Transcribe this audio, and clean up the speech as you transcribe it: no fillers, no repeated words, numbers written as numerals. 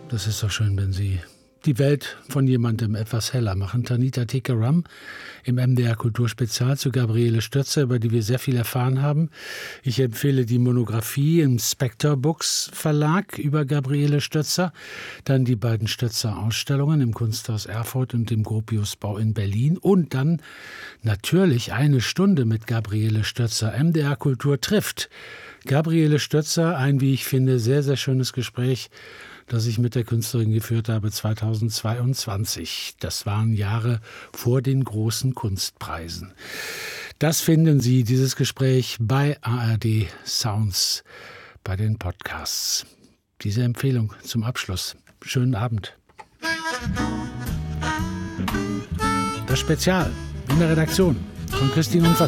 Das ist doch schön, wenn Sie die Welt von jemandem etwas heller machen. Tanita Tikaram im MDR Kulturspezial zu Gabriele Stötzer, über die wir sehr viel erfahren haben. Ich empfehle die Monographie im Spectre Books Verlag über Gabriele Stötzer. Dann die beiden Stötzer-Ausstellungen im Kunsthaus Erfurt und im Gropiusbau in Berlin. Und dann natürlich eine Stunde mit Gabriele Stötzer. MDR Kultur trifft Gabriele Stötzer. Ein, wie ich finde, sehr, sehr schönes Gespräch, das ich mit der Künstlerin geführt habe 2022. Das waren Jahre vor den großen Kunstpreisen. Das finden Sie, dieses Gespräch, bei ARD Sounds, bei den Podcasts. Diese Empfehlung zum Abschluss. Schönen Abend. Das Spezial in der Redaktion von Christine und